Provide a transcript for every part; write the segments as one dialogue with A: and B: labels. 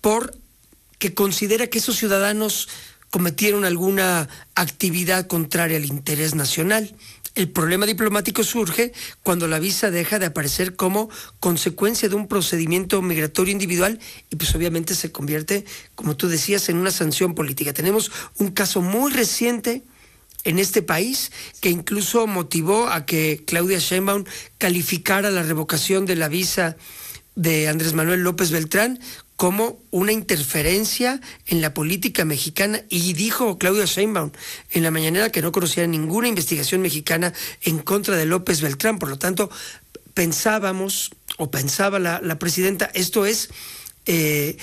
A: porque considera que esos ciudadanos cometieron alguna actividad contraria al interés nacional. El problema diplomático surge cuando la visa deja de aparecer como consecuencia de un procedimiento migratorio individual y pues obviamente se convierte, como tú decías, en una sanción política. Tenemos un caso muy reciente en este país que incluso motivó a que Claudia Sheinbaum calificara la revocación de la visa de Andrés Manuel López Beltrán como una interferencia en la política mexicana, y dijo Claudia Sheinbaum en la mañanera que no conocía ninguna investigación mexicana en contra de López Beltrán. Por lo tanto, pensaba la presidenta, esto es de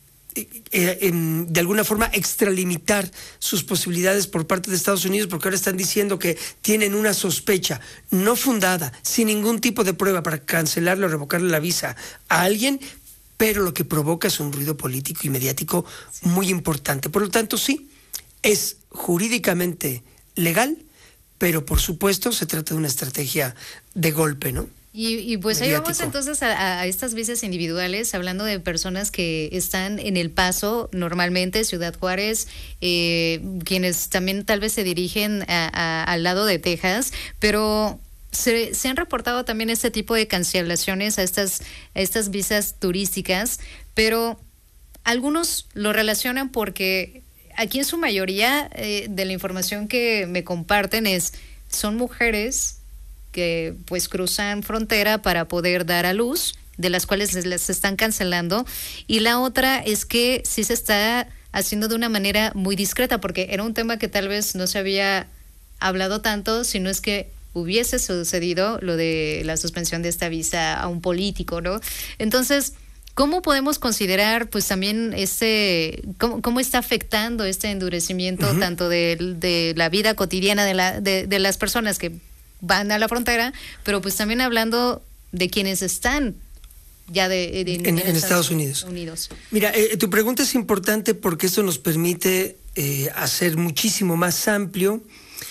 A: alguna forma extralimitar sus posibilidades por parte de Estados Unidos, porque ahora están diciendo que tienen una sospecha no fundada, sin ningún tipo de prueba, para cancelarle o revocarle la visa a alguien, pero lo que provoca es un ruido político y mediático muy importante. Por lo tanto, sí, es jurídicamente legal, pero por supuesto se trata de una estrategia de golpe, ¿no?
B: Y pues mediático. Ahí vamos entonces a estas visas individuales, hablando de personas que están en El Paso, normalmente Ciudad Juárez, quienes también tal vez se dirigen al lado de Texas, pero se han reportado también este tipo de cancelaciones a estas visas turísticas, pero algunos lo relacionan porque aquí en su mayoría de la información que me comparten son mujeres que pues cruzan frontera para poder dar a luz, de las cuales les están cancelando, y la otra es que sí se está haciendo de una manera muy discreta, porque era un tema que tal vez no se había hablado tanto, sino es que hubiese sucedido lo de la suspensión de esta visa a un político, ¿no? Entonces, ¿cómo podemos considerar pues también cómo está afectando este endurecimiento tanto de la vida cotidiana de las personas que van a la frontera, pero pues también hablando de quienes están ya en
A: Estados Unidos? Mira, tu pregunta es importante porque esto nos permite hacer muchísimo más amplio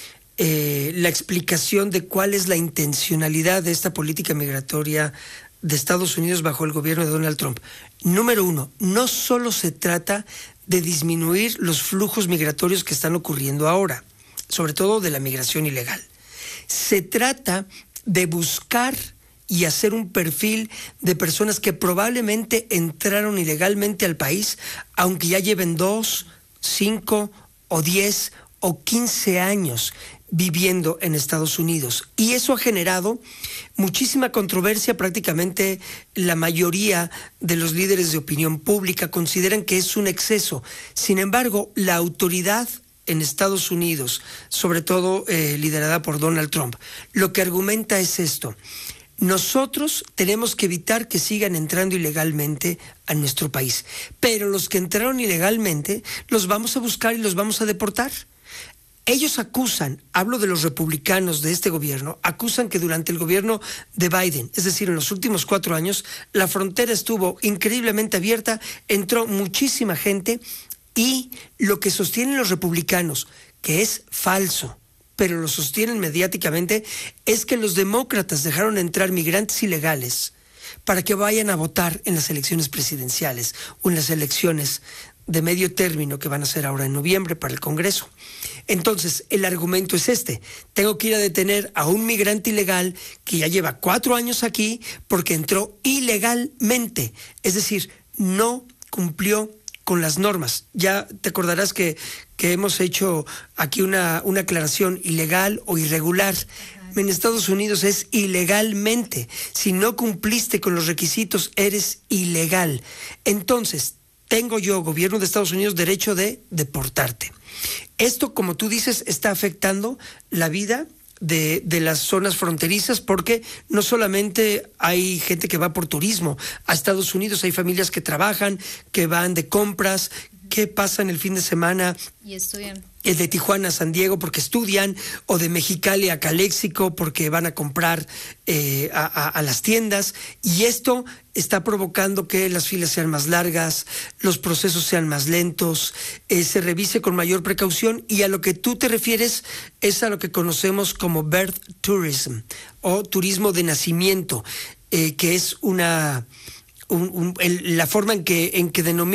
A: la explicación de cuál es la intencionalidad de esta política migratoria de Estados Unidos bajo el gobierno de Donald Trump. Número uno, no solo se trata de disminuir los flujos migratorios que están ocurriendo ahora, sobre todo de la migración ilegal. Se trata de buscar y hacer un perfil de personas que probablemente entraron ilegalmente al país, aunque ya lleven 2, 5 o 10 o 15 años viviendo en Estados Unidos. Y eso ha generado muchísima controversia. Prácticamente la mayoría de los líderes de opinión pública consideran que es un exceso. Sin embargo, la autoridad en Estados Unidos, sobre todo liderada por Donald Trump, lo que argumenta es esto: nosotros tenemos que evitar que sigan entrando ilegalmente a nuestro país, pero los que entraron ilegalmente los vamos a buscar y los vamos a deportar. Ellos acusan, hablo de los republicanos de este gobierno, acusan que durante el gobierno de Biden, es decir, en los últimos 4 años, la frontera estuvo increíblemente abierta, entró muchísima gente, y lo que sostienen los republicanos, que es falso, pero lo sostienen mediáticamente, es que los demócratas dejaron entrar migrantes ilegales para que vayan a votar en las elecciones presidenciales o en las elecciones de medio término que van a ser ahora en noviembre para el Congreso. Entonces, el argumento es este: tengo que ir a detener a un migrante ilegal que ya lleva 4 años aquí porque entró ilegalmente, es decir, no cumplió con las normas. Ya te acordarás que hemos hecho aquí una aclaración: ilegal o irregular. En Estados Unidos es ilegalmente. Si no cumpliste con los requisitos, eres ilegal. Entonces, tengo yo, gobierno de Estados Unidos, derecho de deportarte. Esto, como tú dices, está afectando la vida de las zonas fronterizas, porque no solamente hay gente que va por turismo a Estados Unidos, hay familias que trabajan, que van de compras, que pasan el fin de semana
B: y estudian.
A: El de Tijuana a San Diego porque estudian, o de Mexicali a Caléxico porque van a comprar a las tiendas, y esto está provocando que las filas sean más largas, los procesos sean más lentos, se revise con mayor precaución. Y a lo que tú te refieres es a lo que conocemos como birth tourism o turismo de nacimiento, que es la forma en que denomina